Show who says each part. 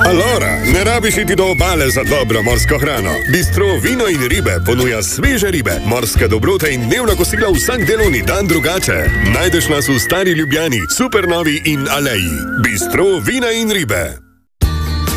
Speaker 1: Allora, ne rabiš iti do obale za dobro morsko hrano. Bistro Vino in ribe ponuja sveže ribe, morske dobrote in dnevna kosila vsak delovni dan drugače. Najdeš nas v Stari Ljubljani, Supernovi in Aleji. Bistro Vina in ribe.